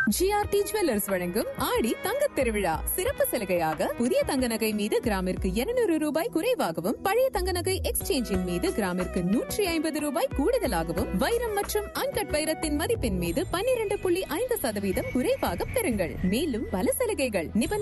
GRT jewellers வழங்கும் ஆடி தங்கத் திருவிழா சிறப்பு சலுகையாக புதிய தங்க நகை மீது கிராமிற்கு 200 ரூபாய் குறைவாகவும் பழைய தங்க நகை எக்ஸ்சேஞ்சின் மீது கிராமிற்கு 150 ரூபாய் கூடுதலாகவும் வைரம் மற்றும் அன்கட் வைரத்தின் மதிப்பின் மீது 12.5% குறைவாக பெறுங்கள். மேலும் பல சலுகைகள்